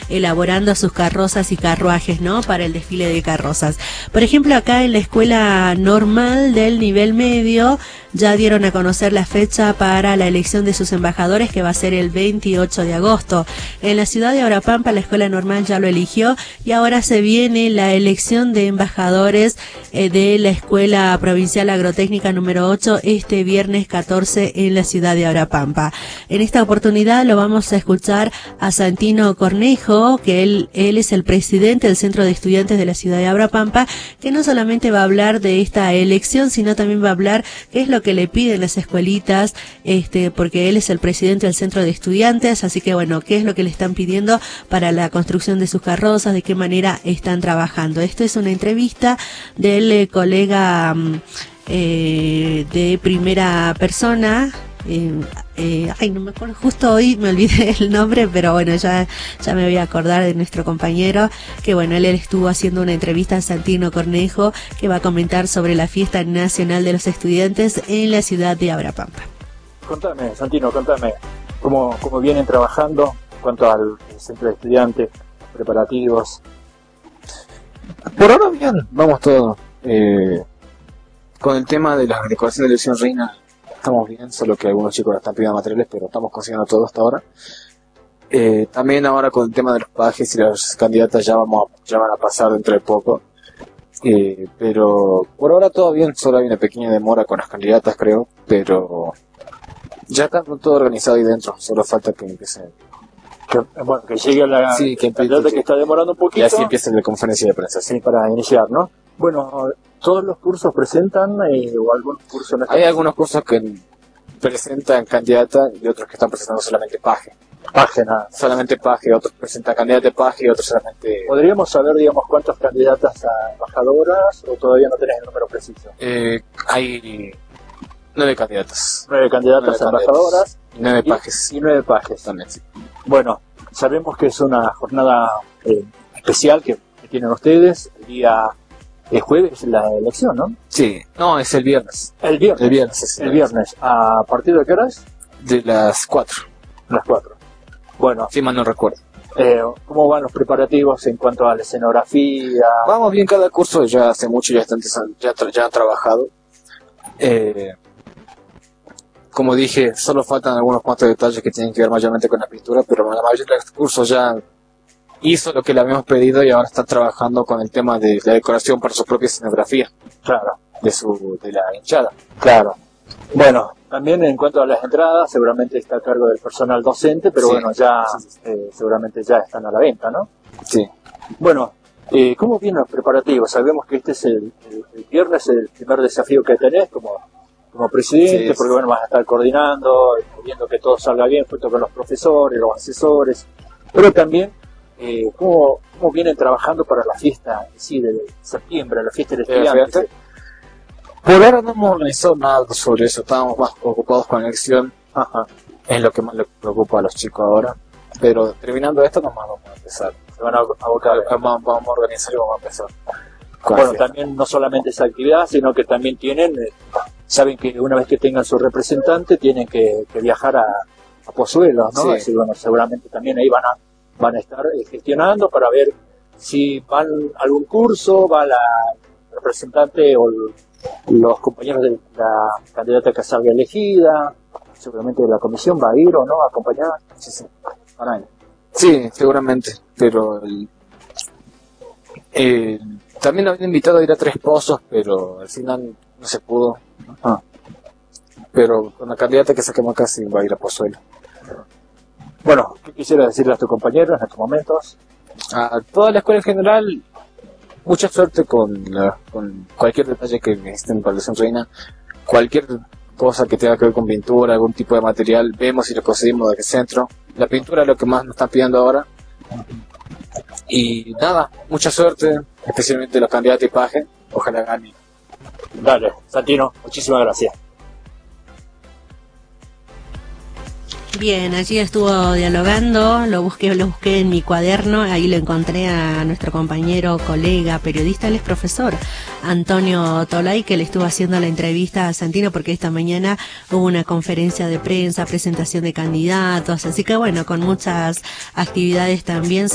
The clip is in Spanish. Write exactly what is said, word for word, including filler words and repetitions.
elaborando sus carrozas y carruajes, ¿no?, para el desfile de carrozas. Por ejemplo, acá en la escuela normal del nivel medio ya dieron a conocer la fecha para la elección de sus embajadores, que va a ser el veintiocho de agosto. En la ciudad de Abrapampa la escuela normal ya lo eligió y ahora se viene la elección de embajadores eh, de la escuela provincial agrotécnica número ocho este viernes catorce en la ciudad de Abrapampa. En esta oportunidad lo vamos a escuchar a Santino Cornejo, que él, él es el presidente del Centro de Estudiantes de la ciudad de Abrapampa, que no solamente va a hablar de esta elección, sino también va a hablar qué es lo que le piden las escuelitas, este, porque él es el presidente del Centro de Estudiantes, así que bueno, qué es lo que le están pidiendo para la construcción de sus carrozas, de qué manera están trabajando. Esto es una entrevista del eh, colega eh, de primera persona. Eh, eh, ay, no me acuerdo, justo hoy me olvidé el nombre, pero bueno, ya, ya me voy a acordar de nuestro compañero, que bueno, él, él estuvo haciendo una entrevista a Santino Cornejo, que va a comentar sobre la fiesta nacional de los estudiantes en la ciudad de Abrapampa. Contame, Santino, contame, cómo, cómo vienen trabajando en cuanto al centro de estudiantes, preparativos. Por ahora bien, vamos todo. Eh, con el tema de la decoración de la elección reina, estamos bien, solo que algunos chicos están pidiendo materiales, pero estamos consiguiendo todo hasta ahora. Eh, también ahora con el tema de los pajes y las candidatas ya vamos a, ya van a pasar dentro de poco. Eh, pero por ahora todo bien, solo hay una pequeña demora con las candidatas, creo, pero ya está todo organizado ahí dentro, solo falta que empiece. Que, bueno, que llegue la sí, que candidata que está demorando un poquito. Y así empieza la conferencia de prensa. Sí, para iniciar, ¿no? Bueno, ¿todos los cursos presentan eh, o algunos cursos no están? Hay algunos cursos que presentan candidata y otros que están presentando solamente paje. Paje, nada. Solamente paje, otros presentan candidata de paje y otros solamente... ¿Podríamos saber, digamos, cuántas candidatas a embajadoras o todavía no tenés el número preciso? Eh, hay nueve candidatas. Nueve candidatas nueve a embajadoras. Y nueve pajes. Y, y nueve pajes. También, sí. Bueno, sabemos que es una jornada eh, especial que, que tienen ustedes. El día el jueves es la elección, ¿no? Sí, no, es el viernes. El viernes. El viernes. Es el viernes. ¿A partir de qué horas? De las cuatro. Las cuatro. Bueno. Sí, mal no recuerdo. Eh, ¿Cómo van los preparativos en cuanto a la escenografía? Vamos bien, cada curso ya hace mucho, ya, están, ya, ya han trabajado. Eh, como dije, solo faltan algunos cuantos detalles que tienen que ver mayormente con la pintura, pero la mayoría de los cursos ya hizo lo que le habíamos pedido y ahora están trabajando con el tema de la decoración para su propia escenografía. Claro. De su de la hinchada. Claro. Bueno, también en cuanto a las entradas, seguramente está a cargo del personal docente, pero sí, bueno, ya sí, sí. Eh, seguramente ya están a la venta, ¿no? Sí. Bueno, eh, ¿cómo vienen los preparativos? Sabemos que este es el, el, el viernes, el primer desafío que tenés como, como presidente, sí, porque bueno, vas a estar coordinando, viendo que todo salga bien junto con los profesores, los asesores, pero también eh, ¿cómo, cómo vienen trabajando para la fiesta, sí, de septiembre, la fiesta del estudiante? Por ahora no hemos organizado nada sobre eso, estábamos más ocupados con la elección. Ajá. Es lo que más le preocupa a los chicos ahora. Pero terminando esto, nomás vamos a empezar. Se van a abocar, vamos, vamos a organizar y vamos a empezar. Bueno, también no solamente esa actividad, sino que también tienen, eh, saben que una vez que tengan su representante, tienen que, que viajar a, a Pozuelos, ¿no? Sí. Así, bueno, seguramente también ahí van a, van a estar eh, gestionando para ver si van a algún curso, va la representante o el, los compañeros de la candidata que salga elegida, seguramente la comisión va a ir o no a acompañar. Sí, sí. Van a ir. Sí, seguramente, pero el, eh, también lo habían invitado a ir a Tres Pozos, pero al final no se pudo. Ah. Pero con la candidata que saquemos acá sí va a ir a Pozuelo. Bueno, ¿qué quisiera decirle a tus compañeros en estos momentos? A toda la escuela en general, mucha suerte con, la, con cualquier detalle que necesiten para la elección reina, cualquier cosa que tenga que ver con pintura, algún tipo de material, vemos si lo conseguimos del centro. La pintura es lo que más nos están pidiendo ahora. Y nada, mucha suerte, especialmente los candidatos y paje, ojalá ganen. Dale, Santino, muchísimas gracias. Bien, allí estuvo dialogando, lo busqué, lo busqué en mi cuaderno, ahí lo encontré a nuestro compañero, colega, periodista, él es profesor, Antonio Tolay, que le estuvo haciendo la entrevista a Santino porque esta mañana hubo una conferencia de prensa, presentación de candidatos, así que bueno, con muchas actividades también.